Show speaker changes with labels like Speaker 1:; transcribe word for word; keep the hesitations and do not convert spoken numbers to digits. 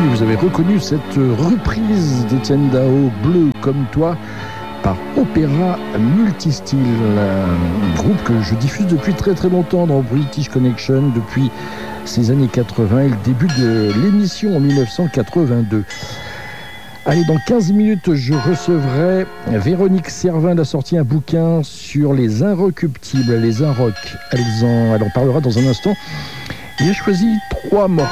Speaker 1: vous avez reconnu cette reprise d'Étienne Dao, Bleu comme toi, par Opéra Multistyle, un groupe que je diffuse depuis très très longtemps dans British Connection, depuis ces années quatre-vingts et le début de l'émission en dix-neuf cent quatre-vingt-deux. Allez, dans quinze minutes, je recevrai Véronique Servin. Elle a sorti un bouquin sur les inrecuptibles, les inrocs. Elle en, elle en parlera dans un instant. Il a choisi trois morceaux.